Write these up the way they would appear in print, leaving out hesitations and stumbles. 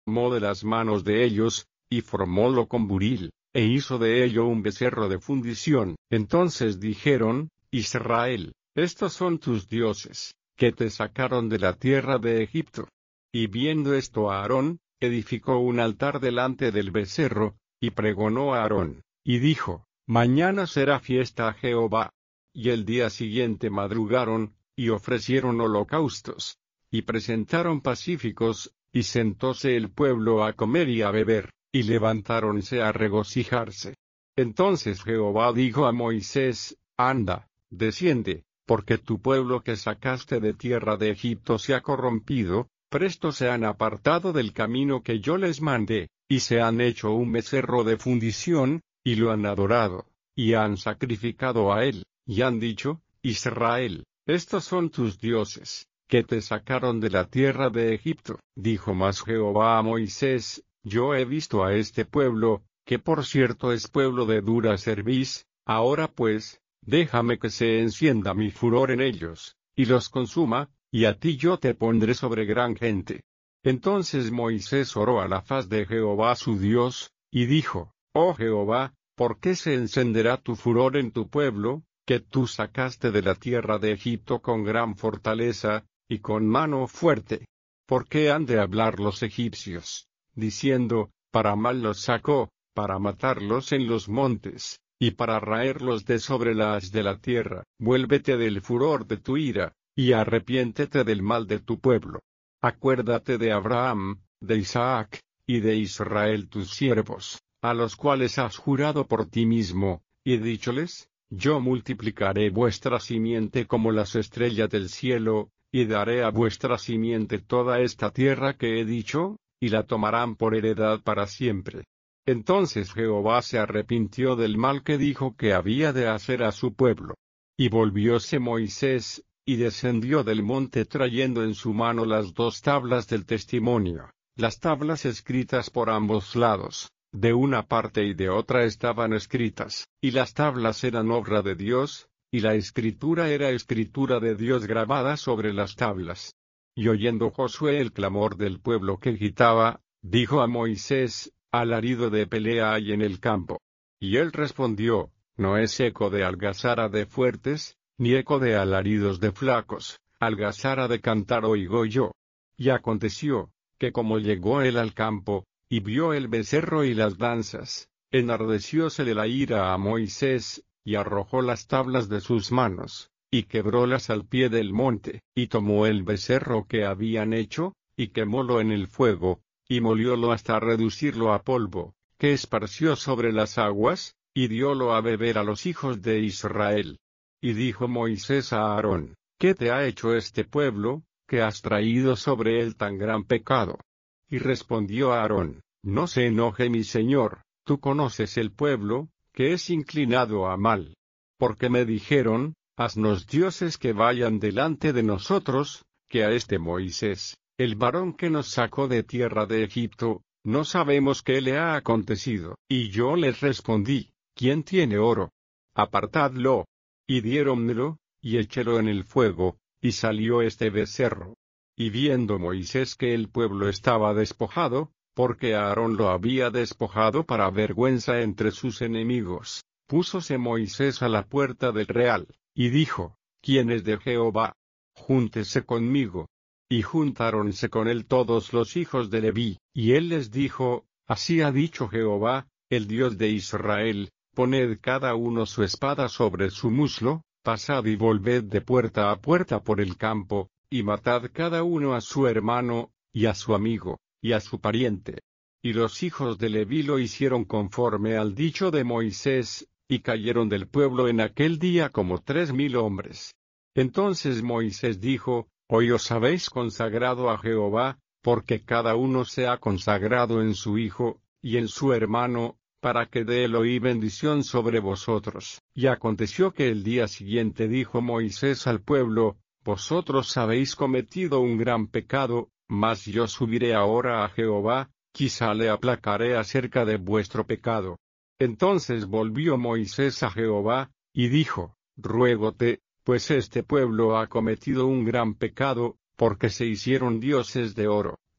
tomó de las manos de ellos, y formólo con buril, e hizo de ello un becerro de fundición. Entonces dijeron: Israel, estos son tus dioses, que te sacaron de la tierra de Egipto. Y viendo esto Aarón, edificó un altar delante del becerro, y pregonó a Aarón, y dijo: Mañana será fiesta a Jehová. Y el día siguiente madrugaron, y ofrecieron holocaustos, y presentaron pacíficos, y sentóse el pueblo a comer y a beber, y levantáronse a regocijarse. Entonces Jehová dijo a Moisés: Anda, desciende, porque tu pueblo que sacaste de tierra de Egipto se ha corrompido, presto se han apartado del camino que yo les mandé, y se han hecho un becerro de fundición, y lo han adorado, y han sacrificado a él, y han dicho: Israel, estos son tus dioses, que te sacaron de la tierra de Egipto. Dijo más Jehová a Moisés: Yo he visto a este pueblo, que por cierto es pueblo de dura cerviz. Ahora pues, déjame que se encienda mi furor en ellos, y los consuma, y a ti yo te pondré sobre gran gente. Entonces Moisés oró a la faz de Jehová su Dios, y dijo: Oh Jehová, ¿por qué se encenderá tu furor en tu pueblo, que tú sacaste de la tierra de Egipto con gran fortaleza, y con mano fuerte? ¿Por qué han de hablar los egipcios, diciendo: para mal los sacó, para matarlos en los montes, y para raerlos de sobre la haz de la tierra? Vuélvete del furor de tu ira, y arrepiéntete del mal de tu pueblo. Acuérdate de Abraham, de Isaac, y de Israel tus siervos, a los cuales has jurado por ti mismo, y dícholes: Yo multiplicaré vuestra simiente como las estrellas del cielo, y daré a vuestra simiente toda esta tierra que he dicho, y la tomarán por heredad para siempre. Entonces Jehová se arrepintió del mal que dijo que había de hacer a su pueblo. Y volvióse Moisés, y descendió del monte trayendo en su mano las 2 tablas del testimonio, las tablas escritas por ambos lados. De una parte y de otra estaban escritas, y las tablas eran obra de Dios, y la escritura era escritura de Dios grabada sobre las tablas. Y oyendo Josué el clamor del pueblo que gritaba, dijo a Moisés: Alarido de pelea hay en el campo. Y él respondió: No es eco de algazara de fuertes, ni eco de alaridos de flacos, algazara de cantar oigo yo. Y aconteció, que como llegó él al campo, y vio el becerro y las danzas, enardeciósele la ira a Moisés, y arrojó las tablas de sus manos, y quebrólas al pie del monte, y tomó el becerro que habían hecho, y quemólo en el fuego, y moliólo hasta reducirlo a polvo, que esparció sobre las aguas, y diólo a beber a los hijos de Israel. Y dijo Moisés a Aarón: ¿Qué te ha hecho este pueblo, que has traído sobre él tan gran pecado? Y respondió Aarón: No se enoje mi señor, tú conoces el pueblo, que es inclinado a mal. Porque me dijeron: Haznos dioses que vayan delante de nosotros, que a este Moisés, el varón que nos sacó de tierra de Egipto, no sabemos qué le ha acontecido. Y yo les respondí: ¿Quién tiene oro? Apartadlo. Y diéronmelo, y echélo en el fuego, y salió este becerro. Y viendo Moisés que el pueblo estaba despojado, porque Aarón lo había despojado para vergüenza entre sus enemigos, púsose Moisés a la puerta del real, y dijo: ¿Quién es de Jehová? Júntese conmigo. Y juntáronse con él todos los hijos de Leví, y él les dijo: Así ha dicho Jehová, el Dios de Israel: Poned cada uno su espada sobre su muslo, pasad y volved de puerta a puerta por el campo, y matad cada uno a su hermano, y a su amigo, y a su pariente. Y los hijos de Leví lo hicieron conforme al dicho de Moisés, y cayeron del pueblo en aquel día como 3000 hombres. Entonces Moisés dijo: Hoy os habéis consagrado a Jehová, porque cada uno se ha consagrado en su hijo, y en su hermano, para que dé Elohí bendición sobre vosotros. Y aconteció que el día siguiente dijo Moisés al pueblo: Vosotros habéis cometido un gran pecado, mas yo subiré ahora a Jehová, quizá le aplacaré acerca de vuestro pecado. Entonces volvió Moisés a Jehová, y dijo: Ruégote, pues este pueblo ha cometido un gran pecado, porque se hicieron dioses de oro,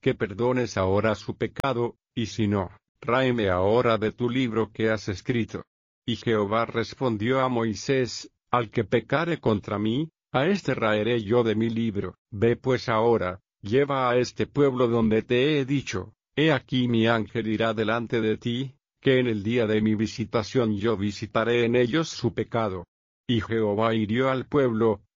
que perdones ahora su pecado, y si no, tráeme ahora de tu libro que has escrito. Y Jehová respondió a Moisés, al que pecare contra mí, a este raeré yo de mi libro. Ve pues ahora, lleva a este pueblo donde te he dicho, he aquí mi ángel irá delante de ti, que en el día de mi visitación yo visitaré en ellos su pecado. Y Jehová hirió al pueblo,